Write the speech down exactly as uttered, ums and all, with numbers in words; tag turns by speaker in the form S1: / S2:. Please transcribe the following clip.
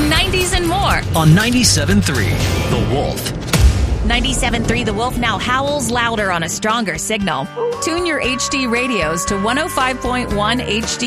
S1: nineties, and more.
S2: On ninety-seven point three, The Wolf.
S1: ninety-seven point three The Wolf now howls louder on a stronger signal. Tune your H D radios to one oh five point one H D